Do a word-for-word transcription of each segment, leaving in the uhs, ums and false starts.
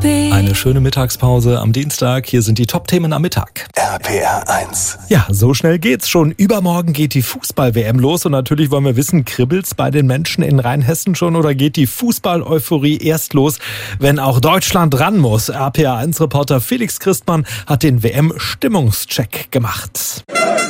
Eine schöne Mittagspause am Dienstag. Hier sind die Top-Themen am Mittag. R P R eins. Ja, so schnell geht's schon. Übermorgen geht die Fußball-W M los und natürlich wollen wir wissen, kribbelt's bei den Menschen in Rheinhessen schon oder geht die Fußball-Euphorie erst los, wenn auch Deutschland ran muss? R P R eins Reporter Felix Christmann hat den W M-Stimmungscheck gemacht.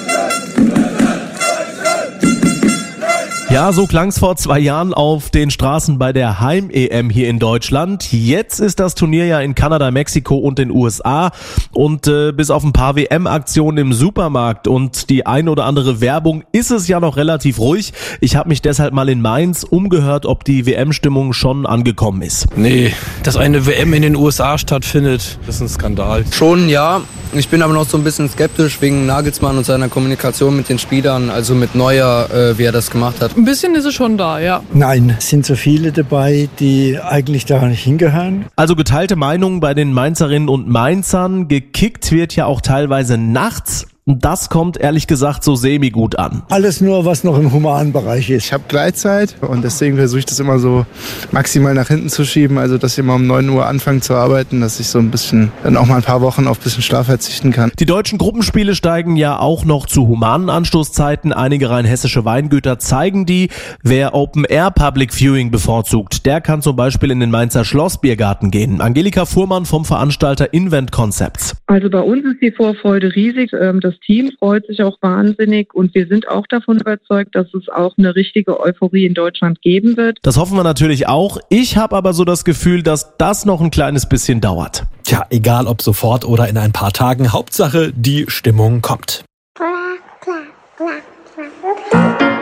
Ja, so klang's vor zwei Jahren auf den Straßen bei der Heim-E M hier in Deutschland. Jetzt ist das Turnier ja in Kanada, Mexiko und den U S A. Und äh, bis auf ein paar W M-Aktionen im Supermarkt und die ein oder andere Werbung ist es ja noch relativ ruhig. Ich habe mich deshalb mal in Mainz umgehört, ob die W M-Stimmung schon angekommen ist. Nee, dass eine W M in den U S A stattfindet, das ist ein Skandal. Schon, ja. Ich bin aber noch so ein bisschen skeptisch wegen Nagelsmann und seiner Kommunikation mit den Spielern, also mit Neuer, äh, wie er das gemacht hat. Ein bisschen ist es schon da, ja. Nein, es sind so viele dabei, die eigentlich da nicht hingehören. Also geteilte Meinungen bei den Mainzerinnen und Mainzern. Gekickt wird ja auch teilweise nachts. Das kommt ehrlich gesagt so semi-gut an. Alles nur, was noch im humanen Bereich ist. Ich habe Gleitzeit und deswegen versuche ich das immer so maximal nach hinten zu schieben. Also, dass ich immer um neun Uhr anfange zu arbeiten, dass ich so ein bisschen, dann auch mal ein paar Wochen auf ein bisschen Schlaf verzichten kann. Die deutschen Gruppenspiele steigen ja auch noch zu humanen Anstoßzeiten. Einige rheinhessische Weingüter zeigen die. Wer Open-Air-Public-Viewing bevorzugt, der kann zum Beispiel in den Mainzer Schlossbiergarten gehen. Angelika Fuhrmann vom Veranstalter Invent Concepts. Also bei uns ist die Vorfreude riesig. Das Team freut sich auch wahnsinnig und wir sind auch davon überzeugt, dass es auch eine richtige Euphorie in Deutschland geben wird. Das hoffen wir natürlich auch. Ich habe aber so das Gefühl, dass das noch ein kleines bisschen dauert. Tja, egal ob sofort oder in ein paar Tagen, Hauptsache die Stimmung kommt. Klar, klar, klar, klar.